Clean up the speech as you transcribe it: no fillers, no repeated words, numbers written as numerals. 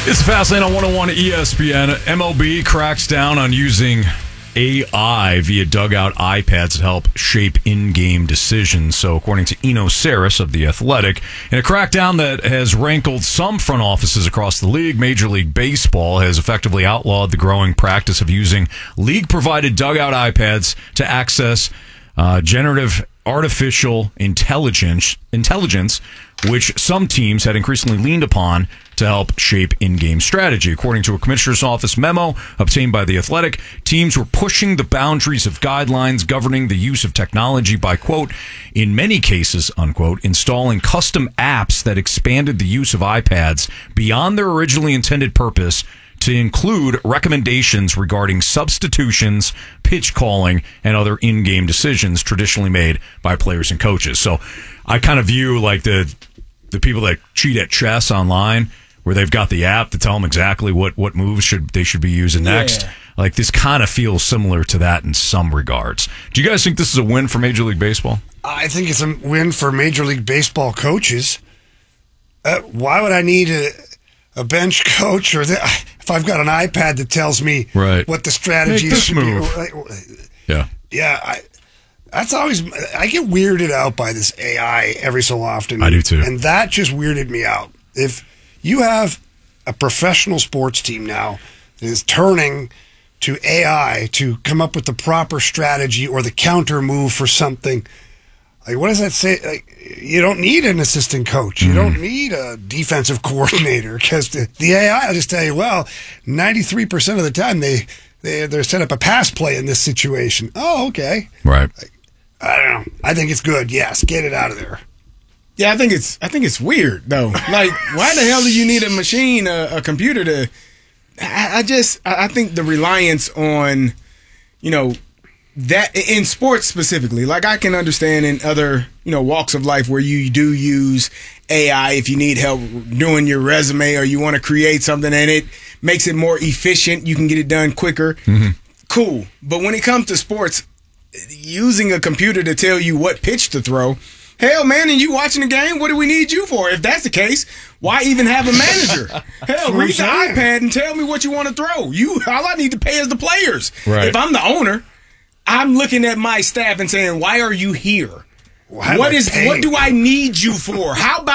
It's Fastlane on 101 ESPN. MLB cracks down on using AI via dugout iPads to help shape in-game decisions. So according to Eno Saris of The Athletic, in a crackdown that has rankled some front offices across the league, Major League Baseball has effectively outlawed the growing practice of using league-provided dugout iPads to access generative artificial intelligence, which some teams had increasingly leaned upon to help shape in-game strategy. According to a commissioner's office memo obtained by The Athletic, teams were pushing the boundaries of guidelines governing the use of technology by, quote, in many cases, unquote, installing custom apps that expanded the use of iPads beyond their originally intended purpose to include recommendations regarding substitutions, pitch calling, and other in-game decisions traditionally made by players and coaches. So I kind of view like the people that cheat at chess online, where they've got the app to tell them exactly what moves they should be using next. Yeah. Like, this kind of feels similar to that in some regards. Do you guys think this is a win for Major League Baseball? I think it's a win for Major League Baseball coaches. Why would I need a bench coach if I've got an iPad that tells me what the strategy should be? Yeah. That's always, I get weirded out by this AI every so often. I do too. And that just weirded me out. If you have a professional sports team now that is turning to AI to come up with the proper strategy or the counter move for something, like, what does that say? Like, you don't need an assistant coach. You don't need a defensive coordinator, because the AI will just tell you, well, 93% of the time they're set up a pass play in this situation. Oh, okay. Right. Like, I don't know. I think it's good. Yes, get it out of there. Yeah, I think it's weird though. Like, why the hell do you need a machine, a computer to? I think the reliance on, that in sports specifically. Like, I can understand in other walks of life where you do use AI if you need help doing your resume or you want to create something and it makes it more efficient. You can get it done quicker. Mm-hmm. Cool, but when it comes to sports, using a computer to tell you what pitch to throw, hell, man, and you watching the game, what do we need you for? If that's the case, why even have a manager? Hell, read the iPad and tell me what you want to throw. All I need to pay is the players. Right. If I'm the owner, I'm looking at my staff and saying, why are you here? What do I need you for? How about